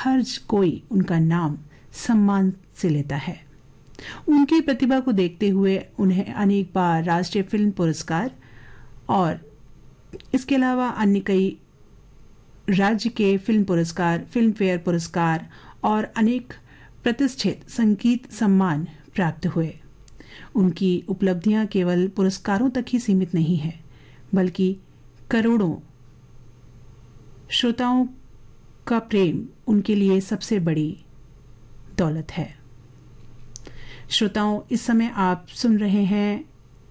हर कोई उनका नाम सम्मान से लेता है। उनकी प्रतिभा को देखते हुए उन्हें अनेक बार राष्ट्रीय फिल्म पुरस्कार और इसके अलावा अन्य कई राज्य के फिल्म पुरस्कार, फिल्म फेयर पुरस्कार और अनेक प्रतिष्ठित संगीत सम्मान प्राप्त हुए। उनकी उपलब्धियां केवल पुरस्कारों तक ही सीमित नहीं है, बल्कि करोड़ों श्रोताओं का प्रेम उनके लिए सबसे बड़ी दौलत है। श्रोताओं, इस समय आप सुन रहे हैं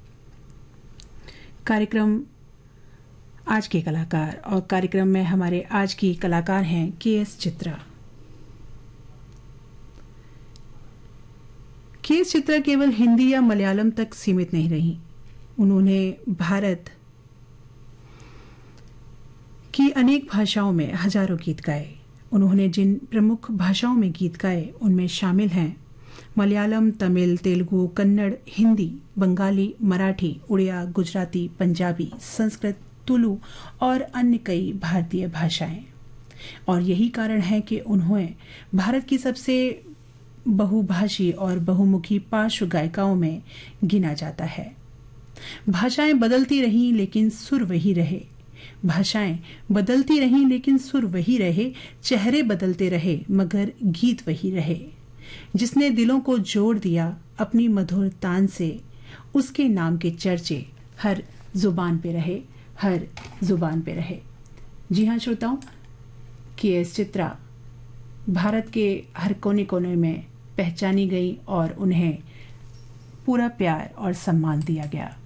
कार्यक्रम आज के कलाकार, और कार्यक्रम में हमारे आज की कलाकार हैं के.एस. चित्रा। के.एस. चित्रा केवल हिंदी या मलयालम तक सीमित नहीं रही। उन्होंने भारत की अनेक भाषाओं में हजारों गीत गाए। उन्होंने जिन प्रमुख भाषाओं में गीत गाए उनमें शामिल हैं मलयालम, तमिल, तेलुगु, कन्नड़, हिंदी, बंगाली, मराठी, उड़िया, गुजराती, पंजाबी, संस्कृत, तुलु और अन्य कई भारतीय भाषाएं। और यही कारण है कि उन्हें भारत की सबसे बहुभाषी और बहुमुखी पार्श्व गायिकाओं में गिना जाता है। भाषाएं बदलती रहीं लेकिन सुर वही रहे। भाषाएं बदलती रहीं लेकिन सुर वही रहे। चेहरे बदलते रहे मगर गीत वही रहे। जिसने दिलों को जोड़ दिया अपनी मधुर तान से, उसके नाम के चर्चे हर जुबान पे रहे, हर जुबान पे रहे। जी हाँ श्रोताओं, के.एस. चित्रा भारत के हर कोने कोने में पहचानी गई और उन्हें पूरा प्यार और सम्मान दिया गया।